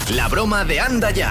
La broma de Anda Ya.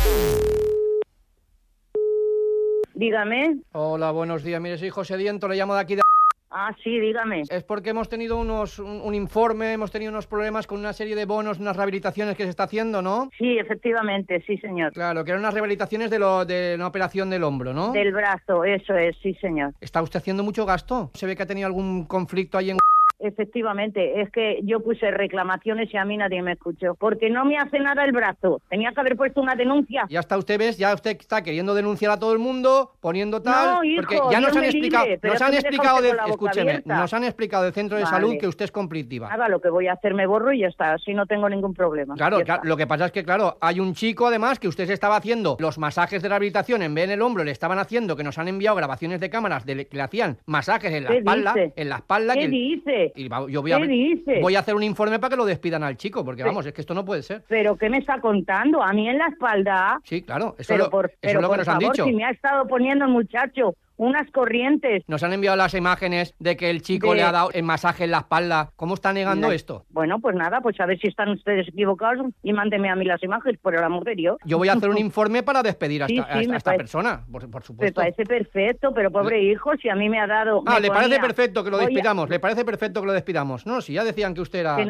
Dígame. Hola, buenos días. Mire, soy José Diento, le llamo de aquí de... Ah, sí, dígame. Es porque hemos tenido un informe, hemos tenido unos problemas con una serie de bonos, unas rehabilitaciones que se está haciendo, ¿no? Sí, efectivamente, sí, señor. Claro, que eran unas rehabilitaciones de una operación del hombro, ¿no? Del brazo, eso es, sí, señor. ¿Está usted haciendo mucho gasto? ¿Se ve que ha tenido algún conflicto ahí en... Efectivamente, es que yo puse reclamaciones y a mí nadie me escuchó, porque no me hace nada el brazo. Tenía que haber puesto una denuncia. Ya está usted, ¿ves? Ya usted está queriendo denunciar a todo el mundo, poniendo tal... No, hijo, porque ya nos han explicado, escúcheme, nos han explicado del centro de salud que usted es conflictiva. Nada, lo que voy a hacer me borro y ya está, así no tengo ningún problema. Claro, lo que pasa es que, claro, hay un chico además que usted se estaba haciendo los masajes de rehabilitación en vez en el hombro, le estaban haciendo, que nos han enviado grabaciones de cámaras que le hacían masajes en la espalda. Dice? En la espalda. ¿Qué dice? Y yo voy a hacer un informe para que lo despidan al chico, porque vamos, es que esto no puede ser. ¿Pero qué me está contando? ¿A mí en la espalda? Sí, claro, eso es pero lo que nos han dicho. Si me ha estado poniendo el muchacho unas corrientes. Nos han enviado las imágenes de que el chico le ha dado el masaje en la espalda. ¿Cómo está negando esto? Bueno, pues nada, pues a ver si están ustedes equivocados y mándeme a mí las imágenes, por el amor de Dios. Yo voy a hacer un informe para despedir a esta persona, por supuesto. Me parece perfecto, pero pobre hijo, si a mí me ha dado... ¿Le parece perfecto que lo despidamos? ¿Le parece perfecto que lo despidamos? No, si ya decían que usted era... Que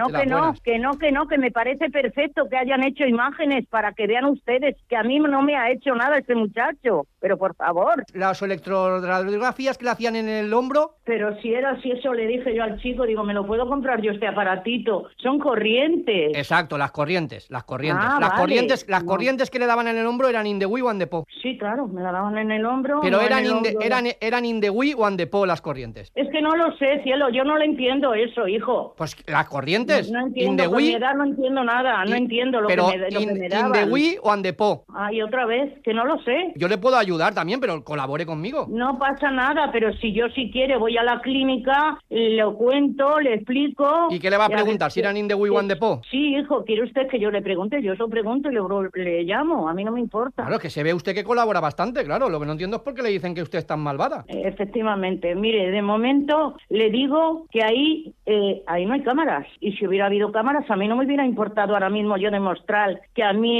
me parece perfecto que hayan hecho imágenes para que vean ustedes que a mí no me ha hecho nada este muchacho. Pero por favor. Las electroradiografías que le hacían en el hombro. Pero si era así, eso le dije yo al chico, digo, me lo puedo comprar yo este aparatito. Son corrientes. Exacto, las corrientes. Las vale. corrientes que le daban en el hombro eran in the wii o and the po. Sí, claro, me la daban en el hombro. Pero eran in the wii o and the po las corrientes. Es que no lo sé, cielo, yo no lo entiendo eso, hijo. Pues las corrientes. No entiendo, in the wii, con mi edad no entiendo nada, no entiendo lo que me daban. In the wii o and the po. Ay, otra vez, que no lo sé. Yo le puedo ayudar también, pero colabore conmigo. No pasa nada, pero si yo si quiere voy a la clínica, lo cuento, le explico... ¿Y qué le va a preguntar? ¿Si eran in the wii o and the po? Sí, hijo, ¿quiere usted que yo le pregunte? Yo eso pregunto y le llamo, a mí no me importa. Claro, que se ve usted que colabora bastante, claro. Lo que no entiendo es por qué le dicen que usted es tan malvada. Efectivamente, mire, de momento le digo que ahí no hay cámaras. Y si hubiera habido cámaras, a mí no me hubiera importado ahora mismo yo demostrar que a mí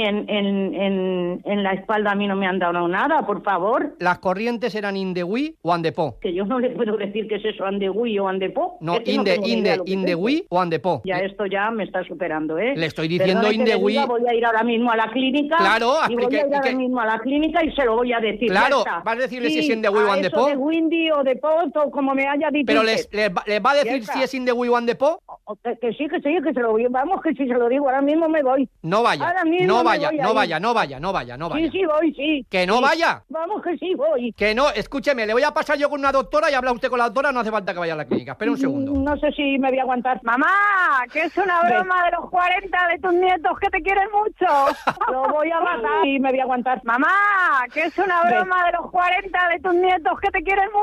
en la espalda a mí no me han dado nada, por favor. ¿Las corrientes eran in the wii o and the po? Que yo no le puedo decir que es eso, and the wii o and the po. No, in the wii o and the po. Ya esto ya me está superando, ¿eh? Le estoy diciendo in the wii. Voy a ir ahora mismo a la clínica. Claro, y voy a ir ahora mismo a la clínica y se lo voy a decir. Claro, vas a decirle si es in the wii o and the po. De windy o de po, o como me haya dicho. Pero les va a decir si es in the wii o and the po. Que sí, que se lo voy. Vamos, que si se lo digo ahora mismo me voy. No vaya, no vaya. Sí, voy, sí. Que no vaya. Vamos, que sí, voy. Que no, escúcheme, le voy a pasar yo con una doctora y habla usted con la doctora, no hace falta que vaya a la clínica. Espera un segundo. No sé si me voy a aguantar. Mamá, que es una broma de los 40 de tus nietos que te quieren mucho. Lo voy a matar y me voy a aguantar. Mamá, que es una broma de los 40 de tus nietos que te quieren mucho.